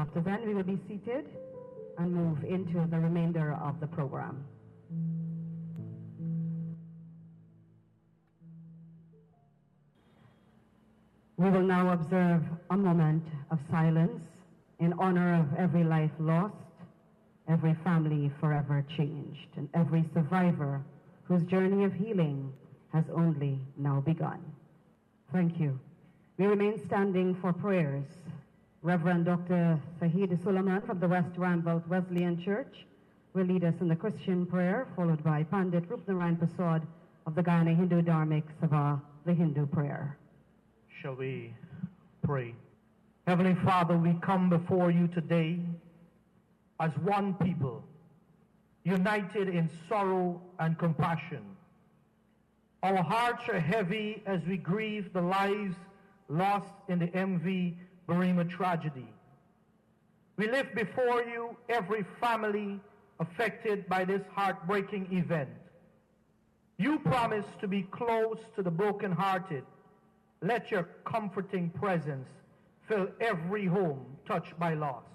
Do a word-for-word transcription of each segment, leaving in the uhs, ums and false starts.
After then, we will be seated and move into the remainder of the program. We will now observe a moment of silence in honor of every life lost, every family forever changed, and every survivor whose journey of healing has only now begun. Thank you. We remain standing for prayers. Reverend Doctor Sahid Suleiman from the West Rambelt Wesleyan Church will lead us in the Christian prayer, followed by Pandit Rupnarayan Prasad of the Guyana Hindu Dharmic Sabha, the Hindu prayer. Shall we pray? Heavenly Father, we come before you today as one people, united in sorrow and compassion. Our hearts are heavy as we grieve the lives lost in the M V Barima tragedy. We lift before you every family affected by this heartbreaking event. You promise to be close to the brokenhearted. Let your comforting presence fill every home touched by loss.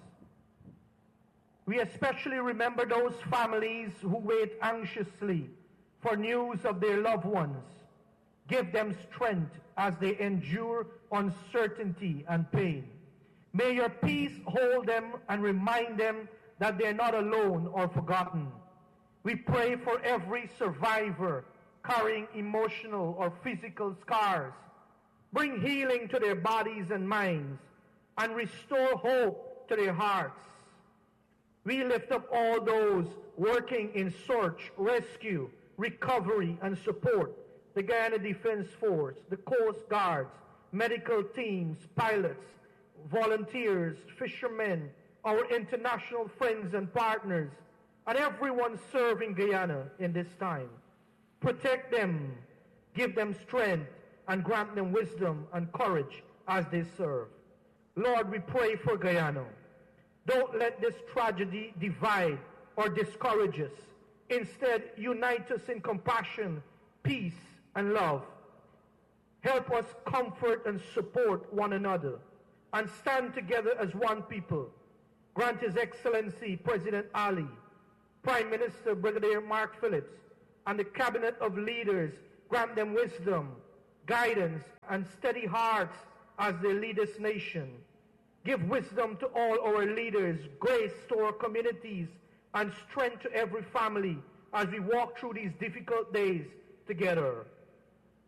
We especially remember those families who wait anxiously for news of their loved ones. Give them strength as they endure uncertainty and pain. May your peace hold them and remind them that they're not alone or forgotten. We pray for every survivor carrying emotional or physical scars. Bring healing to their bodies and minds and restore hope to their hearts. We lift up all those working in search, rescue, recovery, and support. The Guyana Defense Force, the Coast Guards, medical teams, pilots, volunteers, fishermen, our international friends and partners, and everyone serving Guyana in this time. Protect them, give them strength, and grant them wisdom and courage as they serve. Lord, we pray for Guyana. Don't let this tragedy divide or discourage us. Instead, unite us in compassion, peace, and love. Help us comfort and support one another and stand together as one people. Grant His Excellency President Ali, Prime Minister Brigadier Mark Phillips, and the Cabinet of Leaders, grant them wisdom, guidance, and steady hearts as they lead this nation. Give wisdom to all our leaders, grace to our communities, and strength to every family as we walk through these difficult days together.